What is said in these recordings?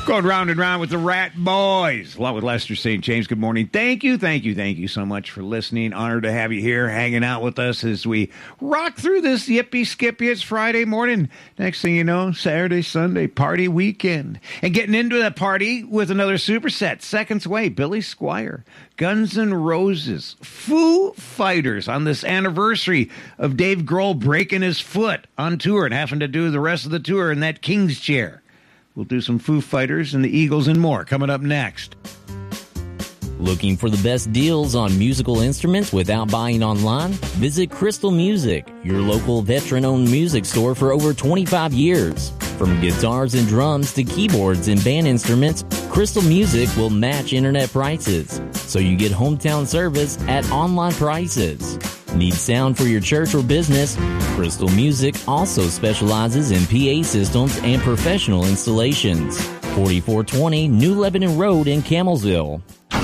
Going round and round with the Rat Boys, along with Lester St. James. Good morning. Thank you so much for listening. Honored to have you here hanging out with us as we rock through this yippee skippy. It's Friday morning. Next thing you know, Saturday, Sunday, party weekend. And getting into that party with another superset, Seconds Away, Billy Squier, Guns N' Roses, Foo Fighters on this anniversary of Dave Grohl breaking his foot on tour and having to do the rest of the tour in that King's chair. We'll do some Foo Fighters and the Eagles and more coming up next. Looking for the best deals on musical instruments without buying online? Visit Crystal Music, your local veteran-owned music store for over 25 years. From guitars and drums to keyboards and band instruments, Crystal Music will match internet prices, so you get hometown service at online prices. Need sound for your church or business? Crystal Music also specializes in PA systems and professional installations. 4420 New Lebanon Road in Camelsville.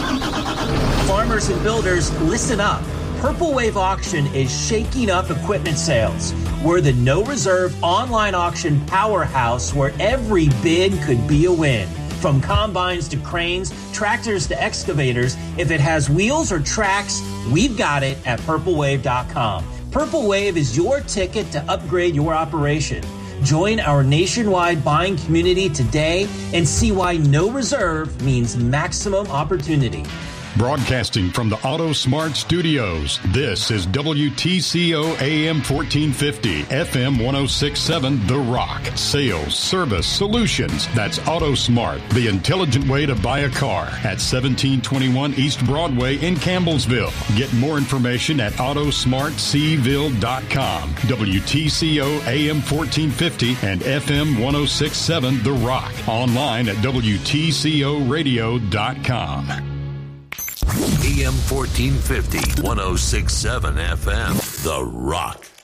Farmers and builders, listen up. Purple Wave Auction is shaking up equipment sales. We're the no-reserve online auction powerhouse where every bid could be a win. From combines to cranes, tractors to excavators, if it has wheels or tracks, we've got it at purplewave.com. Purple Wave is your ticket to upgrade your operation. Join our nationwide buying community today and see why no reserve means maximum opportunity. Broadcasting from the Auto Smart Studios, this is WTCO AM 1450, FM 1067, The Rock. Sales, service, solutions. That's Auto Smart, the intelligent way to buy a car at 1721 East Broadway in Campbellsville. Get more information at autosmartseville.com. WTCO AM 1450 and FM 1067, The Rock. Online at WTCOradio.com. AM 1450, 1067 FM, The Rock.